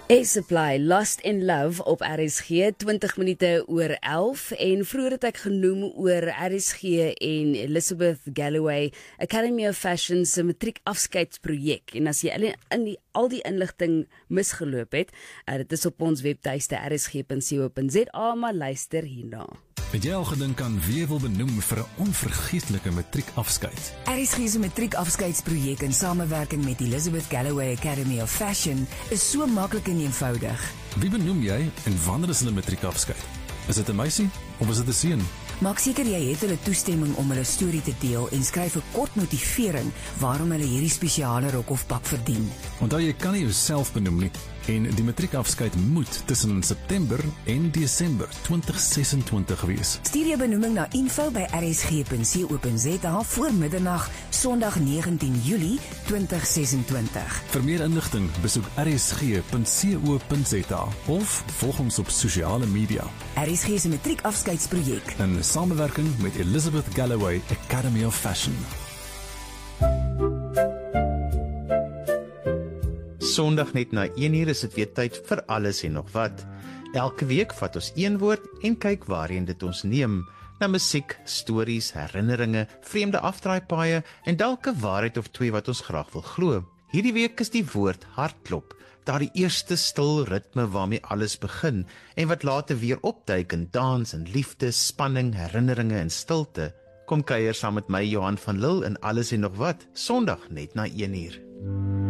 A-Supply, Lost in Love op RSG, 20 minute oor 11 en vroeger het ek genoem oor RSG en Elizabeth Galloway Academy of Fashion se matriek afskeidsprojek. En as jy al die inligting misgeloop het, dit is op ons webtuiste rsg.co.za, maar luister hierna. Het jy al gedink aan wie jy wil benoem vir 'n onvergeetlike matriekafskeid? RSG se matriekafskeidsprojek in samewerking met Elizabeth Galloway Academy of Fashion is so maklik en eenvoudig. Wie benoem jy en wanneer is hulle matriekafskeid? Is dit 'n meisie of is dit 'n seun? Maak seker jy het hulle toestemming om hulle storie te deel en skryf 'n kort motivering waarom hulle hierdie spesiale rok of pak verdien. Onthou jy kan nie jouself benoem nie en die matriekafskeid moet tussen September en Desember 2026 wees. Stuur jou benoeming na info@rsg.co.za voor middernag, Sondag 19 Julie 2026. Vir meer inligting besoek rsg.co.za of volg ons op sosiale media. RSG se matriekafskeidsprojek In samewerking met Elizabeth Galloway Academy of Fashion. Sondag net na 1:00 is dit weer tyd vir alles en nog wat. Elke week vat ons een woord en kyk waarheen dit ons neem. Na musiek, stories, herinneringe, vreemde afdraaipaaie en dalk 'n waarheid of twee wat ons graag wil glo. Hierdie week is die woord hartklop, daardie eerste stil ritme waarmee alles begin en wat later weer opduik in dans en liefde, spanning, herinneringe en stilte. Kom kuier saam met my Johan van Lille in alles en nog wat, Sondag net na 1:00.